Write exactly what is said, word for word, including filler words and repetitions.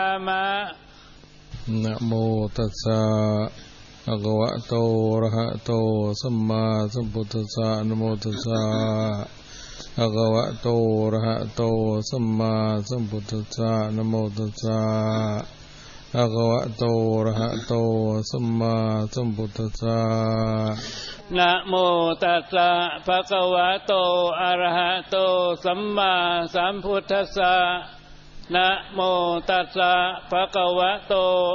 มะนะโมตัสสะภะคะวะโตอะระหะโตสัมมาสัมพุทธัสสะนะโมตัสสะภะคะวะโตอะระหะโตสัมมาสัมพุทธัสสะนะโมตัสสะภะคะวะโตอะระหะโตสัมมาสัมพุทธัสสะนะโมตัสสะภะคะวะโตอะระหะโตสัมมาสัมพุทธัสสะนะโมตัสสะภะคะวะโต